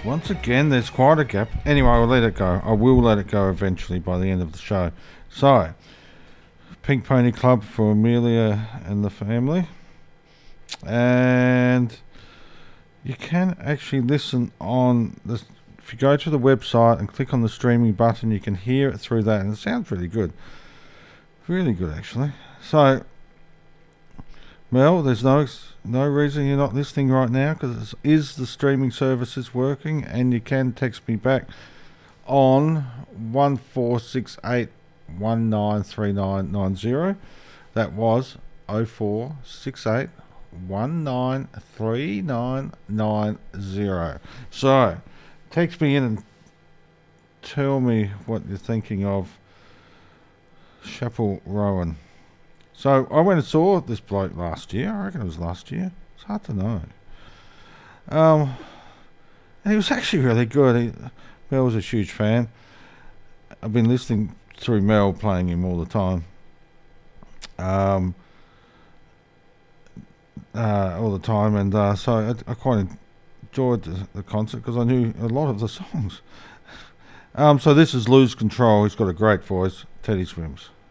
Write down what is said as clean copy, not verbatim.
Once again, there's quite a gap. Anyway, I'll let it go. I will let it go eventually by the end of the show. So, Pink Pony Club for Amelia and the family. And you can actually listen on this. If you go to the website and click on the streaming button, you can hear it through that, and it sounds really good. Really good, actually. So, Mel, there's no reason you're not listening right now, because the streaming service is working, and you can text me back on 1468193990. That was 0468193990. So, text me in and tell me what you're thinking of Chapel Rowan. So I went and saw this bloke last year. I reckon it was last year. It's hard to know. And he was actually really good. Mel was a huge fan. I've been listening through Mel, playing him all the time. And so I quite enjoyed the concert because I knew a lot of the songs. So this is Lose Control. He's got a great voice. Teddy Swims.